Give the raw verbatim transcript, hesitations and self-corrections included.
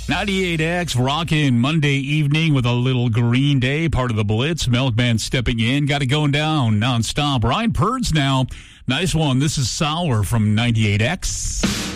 ninety-eight X rocking Monday evening with a little Green Day, part of the Blitz. Milkman stepping in, got it going down nonstop. Ryan Purds now. Nice one. This is Sour from ninety-eight X.